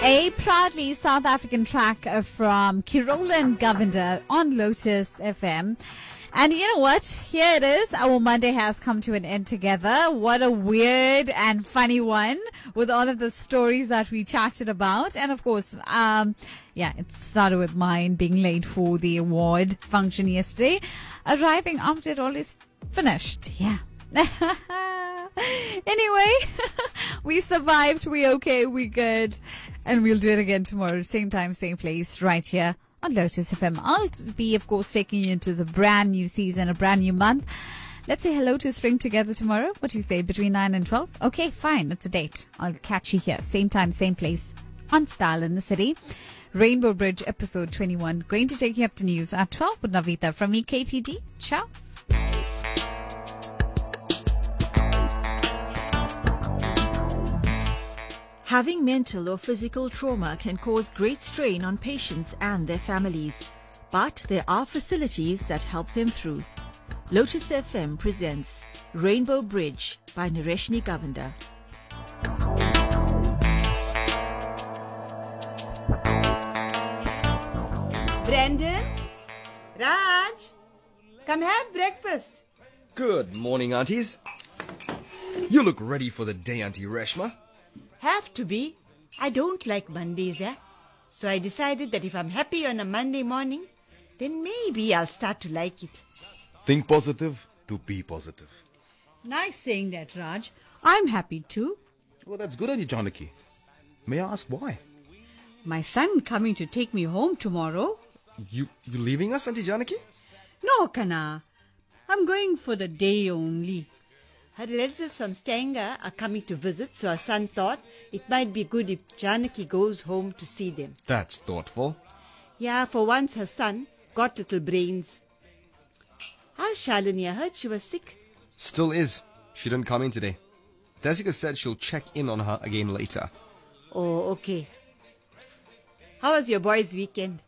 A proudly South African track from Kirolan Govender on Lotus FM. And you know what? Here it is. Our Monday has come to an end together. What a weird and funny one with all of the stories that we chatted about. And of course, it started with mine being late for the award function yesterday. Arriving after it all is finished. Yeah. Anyway, we survived. We okay. We good. And we'll do it again tomorrow. Same time, same place, right here on Lotus FM. I'll be, of course, taking you into the brand new season, a brand new month. Let's say hello to spring together tomorrow. What do you say? Between 9 and 12? Okay, fine. It's a date. I'll catch you here. Same time, same place on Style in the City. Rainbow Bridge, episode 21. Going to take you up to news at 12 with Navita from EKPD. Ciao. Having mental or physical trauma can cause great strain on patients and their families. But there are facilities that help them through. Lotus FM presents Rainbow Bridge by Nareshni Govender. Brandon? Raj? Come have breakfast. Good morning, aunties. You look ready for the day, Auntie Reshma. Have to be. I don't like Mondays, So I decided that if I'm happy on a Monday morning, then maybe I'll start to like it. Think positive to be positive. Nice saying that, Raj. I'm happy too. Well, that's good on you, Janaki. May I ask why? My son coming to take me home tomorrow. You leaving us, Auntie Janaki? No, Kana. I'm going for the day only. Her relatives from Stanger are coming to visit, so her son thought it might be good if Janaki goes home to see them. That's thoughtful. Yeah, for once her son got little brains. How's Shalini? I heard she was sick. Still is. She didn't come in today. Desika said she'll check in on her again later. Oh, okay. How was your boy's weekend?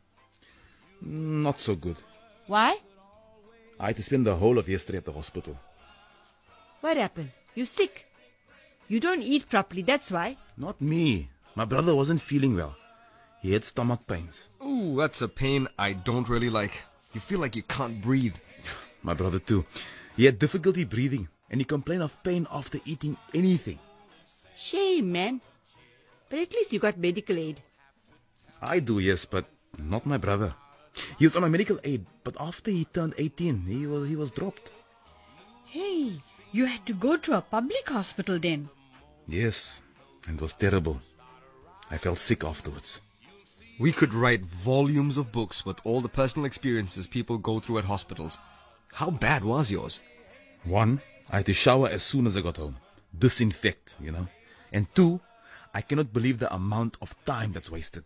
Not so good. Why? I had to spend the whole of yesterday at the hospital. What happened? You sick? You don't eat properly, that's why. Not me. My brother wasn't feeling well. He had stomach pains. Ooh, that's a pain I don't really like. You feel like you can't breathe. My brother too. He had difficulty breathing and he complained of pain after eating anything. Shame, man. But at least you got medical aid. I do, yes, but not my brother. He was on my medical aid, but after he turned 18, he was dropped. Hey, you had to go to a public hospital then. Yes, and it was terrible. I felt sick afterwards. We could write volumes of books with all the personal experiences people go through at hospitals. How bad was yours? 1, I had to shower as soon as I got home. Disinfect, And 2, I cannot believe the amount of time that's wasted.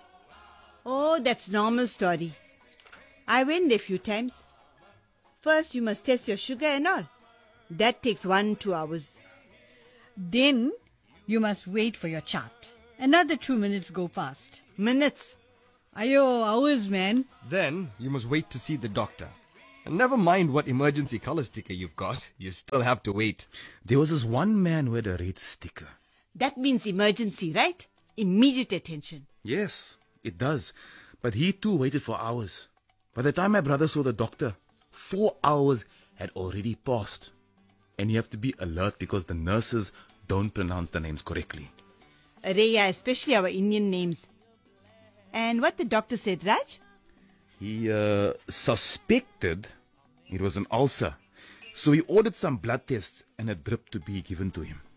Oh, that's normal story. I went there a few times. First, you must test your sugar and all. That takes 1-2 hours. Then you must wait for your chart. Another 2 minutes go past. Minutes? Ayo, hours, man. Then you must wait to see the doctor. And never mind what emergency color sticker you've got, you still have to wait. There was this one man who had a red sticker. That means emergency, right? Immediate attention. Yes, it does. But he too waited for hours. By the time my brother saw the doctor, 4 hours had already passed. And you have to be alert because the nurses don't pronounce the names correctly. Areya, especially our Indian names. And what the doctor said, Raj? He suspected it was an ulcer. So he ordered some blood tests and a drip to be given to him.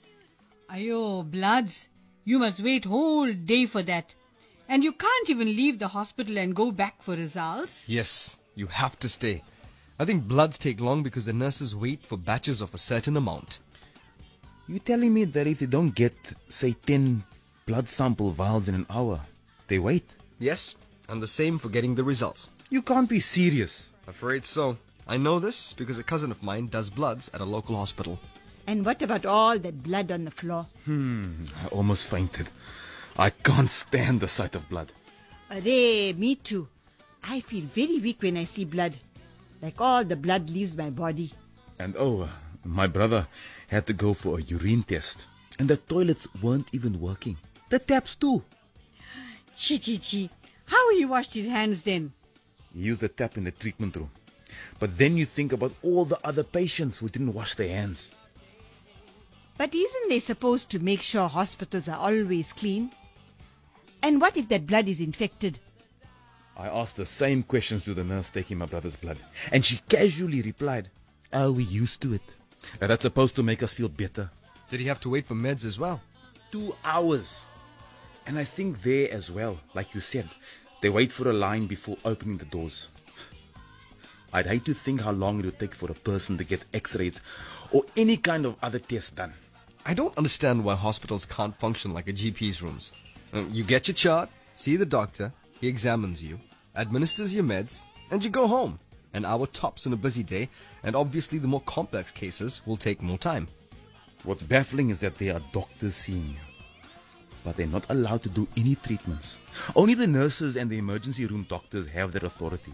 Ayo, bloods. You must wait whole day for that. And you can't even leave the hospital and go back for results. Yes, you have to stay. I think bloods take long because the nurses wait for batches of a certain amount. You telling me that if they don't get, say, 10 blood sample vials in an hour, they wait? Yes, and the same for getting the results. You can't be serious. Afraid so. I know this because a cousin of mine does bloods at a local hospital. And what about all that blood on the floor? I almost fainted. I can't stand the sight of blood. Arey, me too. I feel very weak when I see blood. Like all the blood leaves my body. And my brother had to go for a urine test. And the toilets weren't even working. The taps too. Chi. How he washed his hands then? He used the tap in the treatment room. But then you think about all the other patients who didn't wash their hands. But isn't they supposed to make sure hospitals are always clean? And what if that blood is infected? I asked the same questions to the nurse taking my brother's blood, and she casually replied, "Oh, we're used to it. Now, that's supposed to make us feel better." Did he have to wait for meds as well? 2 hours. And I think there as well, like you said, they wait for a line before opening the doors. I'd hate to think how long it would take for a person to get x-rays or any kind of other test done. I don't understand why hospitals can't function like a GP's rooms. You get your chart, see the doctor, he examines you, administers your meds, and you go home. An hour tops on a busy day, and obviously the more complex cases will take more time. What's baffling is that there are doctors seeing you, but they're not allowed to do any treatments. Only the nurses and the emergency room doctors have that authority.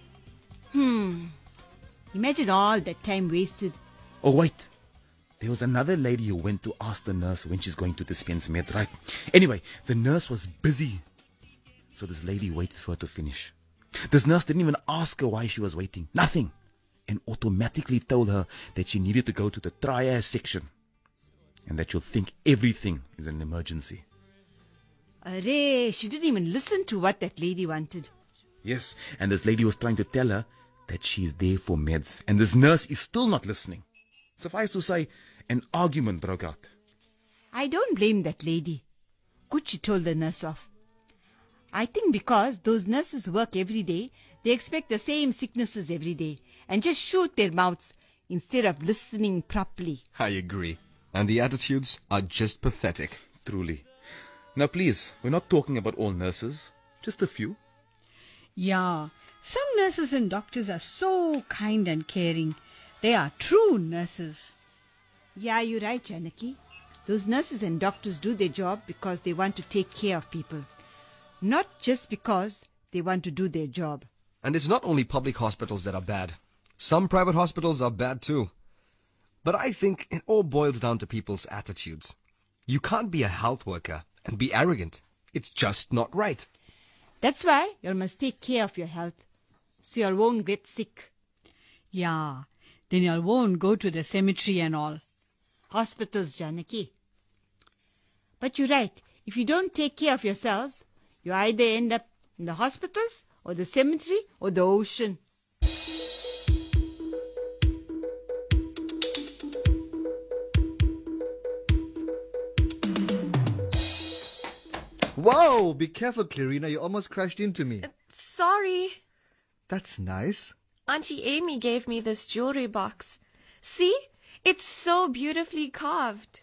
Imagine all that time wasted. Oh, wait. There was another lady who went to ask the nurse when she's going to dispense meds, right? Anyway, the nurse was busy, so this lady waited for her to finish. This nurse didn't even ask her why she was waiting. Nothing. And automatically told her that she needed to go to the triage section and that she'll think everything is an emergency. Array, she didn't even listen to what that lady wanted. Yes, and this lady was trying to tell her that she's there for meds, and this nurse is still not listening. Suffice to say, an argument broke out. I don't blame that lady. Good she told the nurse off. I think because those nurses work every day, they expect the same sicknesses every day and just shoot their mouths instead of listening properly. I agree. And the attitudes are just pathetic. Truly. Now please, we're not talking about all nurses, just a few. Yeah, some nurses and doctors are so kind and caring. They are true nurses. Yeah, you're right, Janaki. Those nurses and doctors do their job because they want to take care of people, not just because they want to do their job. And it's not only public hospitals that are bad. Some private hospitals are bad too. But I think it all boils down to people's attitudes. You can't be a health worker and be arrogant. It's just not right. That's why you must take care of your health, so you won't get sick. Yeah, then you won't go to the cemetery and all. Hospitals, Janaki. But you're right. If you don't take care of yourselves, you either end up in the hospitals or the cemetery or the ocean. Wow, be careful, Clarina. You almost crashed into me. Sorry. That's nice. Auntie Amy gave me this jewelry box. See? It's so beautifully carved.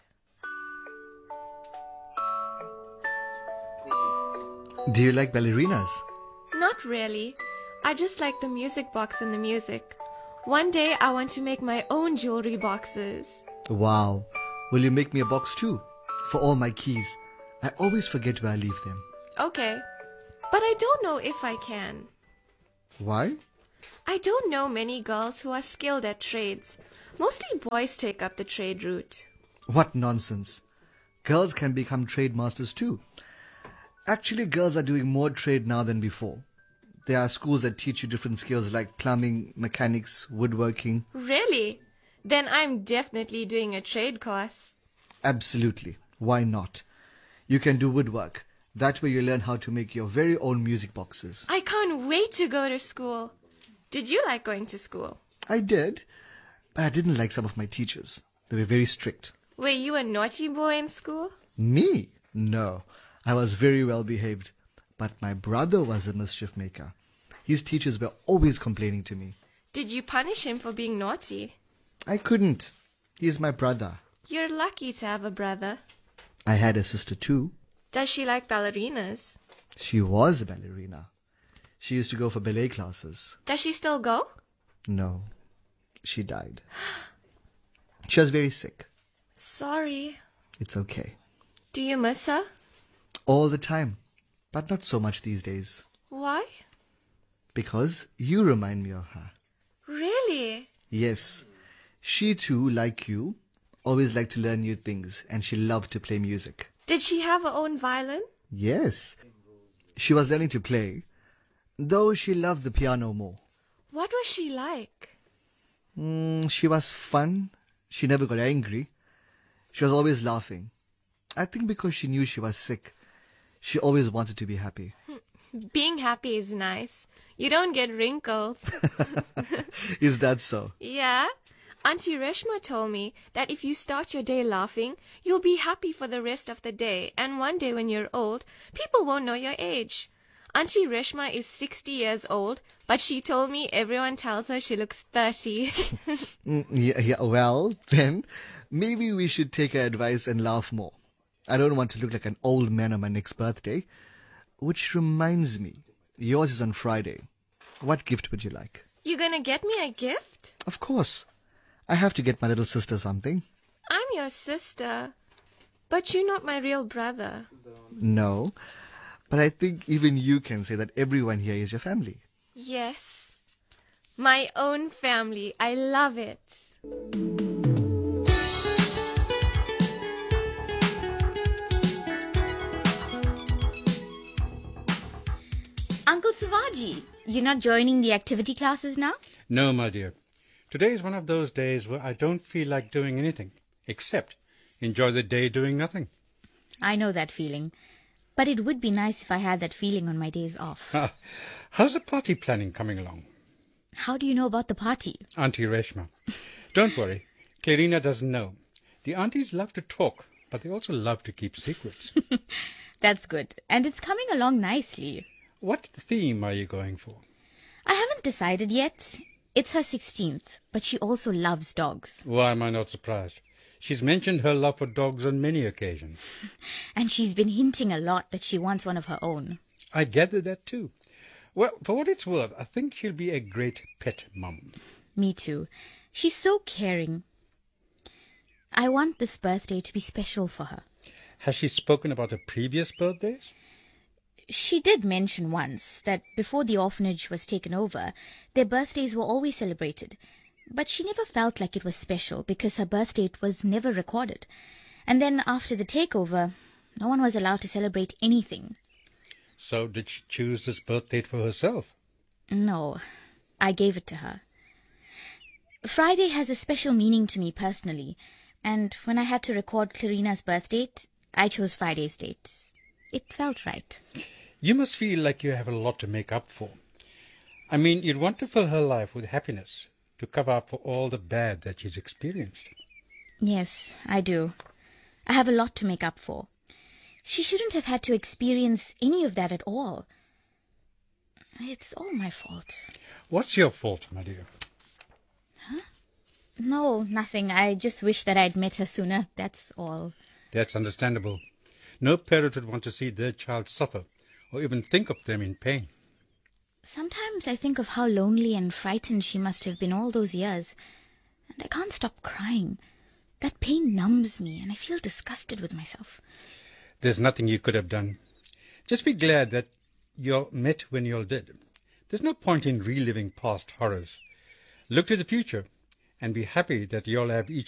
Do you like ballerinas? Not really. I just like the music box and the music. One day I want to make my own jewelry boxes. Wow. Will you make me a box too? For all my keys. I always forget where I leave them. Okay. But I don't know if I can. Why? I don't know many girls who are skilled at trades. Mostly boys take up the trade route. What nonsense. Girls can become trade masters too. Actually, girls are doing more trade now than before. There are schools that teach you different skills like plumbing, mechanics, woodworking. Really? Then I'm definitely doing a trade course. Absolutely. Why not? You can do woodwork. That way you learn how to make your very own music boxes. I can't wait to go to school. Did you like going to school? I did, but I didn't like some of my teachers. They were very strict. Were you a naughty boy in school? Me? No. I was very well behaved. But my brother was a mischief maker. His teachers were always complaining to me. Did you punish him for being naughty? I couldn't. He's my brother. You're lucky to have a brother. I had a sister too. Does she like ballerinas? She was a ballerina. She used to go for ballet classes. Does she still go? No. She died. She was very sick. Sorry. It's okay. Do you miss her? All the time. But not so much these days. Why? Because you remind me of her. Really? Yes. She too, like you, always liked to learn new things, and she loved to play music. Did she have her own violin? Yes. She was learning to play, though she loved the piano more. What was she like? She was fun. She never got angry. She was always laughing. I think because she knew she was sick, she always wanted to be happy. Being happy is nice. You don't get wrinkles. Is that so? Yeah. Auntie Reshma told me that if you start your day laughing, you'll be happy for the rest of the day. And one day when you're old, people won't know your age. Auntie Reshma is 60 years old, but she told me everyone tells her she looks 30. Yeah, well, then maybe we should take her advice and laugh more. I don't want to look like an old man on my next birthday. Which reminds me, yours is on Friday. What gift would you like? You gonna get me a gift? Of course. I have to get my little sister something. I'm your sister, but you're not my real brother. No, but I think even you can say that everyone here is your family. Yes. My own family. I love it. Uncle Savaji, you're not joining the activity classes now? No, my dear. Today is one of those days where I don't feel like doing anything, except enjoy the day doing nothing. I know that feeling. But it would be nice if I had that feeling on my days off. How's the party planning coming along? How do you know about the party? Auntie Reshma. Don't worry, Clarina doesn't know. The aunties love to talk, but they also love to keep secrets. That's good. And it's coming along nicely. What theme are you going for? I haven't decided yet. It's her 16th, but she also loves dogs. Why am I not surprised? She's mentioned her love for dogs on many occasions. And she's been hinting a lot that she wants one of her own. I gathered that too. Well, for what it's worth, I think she'll be a great pet mum. Me too. She's so caring. I want this birthday to be special for her. Has she spoken about her previous birthdays? She did mention once that before the orphanage was taken over, their birthdays were always celebrated. But she never felt like it was special because her birth date was never recorded. And then after the takeover, no one was allowed to celebrate anything. So did she choose this birth date for herself? No, I gave it to her. Friday has a special meaning to me personally, and when I had to record Clarina's birth date, I chose Friday's date. It felt right. You must feel like you have a lot to make up for. I mean, you'd want to fill her life with happiness, to cover up for all the bad that she's experienced. Yes, I do. I have a lot to make up for. She shouldn't have had to experience any of that at all. It's all my fault. What's your fault, my dear? Huh? No, nothing. I just wish that I'd met her sooner, that's all. That's understandable. No parent would want to see their child suffer, or even think of them in pain. Sometimes I think of how lonely and frightened she must have been all those years, and I can't stop crying. That pain numbs me, and I feel disgusted with myself. There's nothing you could have done. Just be glad that you met when you all did. There's no point in reliving past horrors. Look to the future, and be happy that you all have each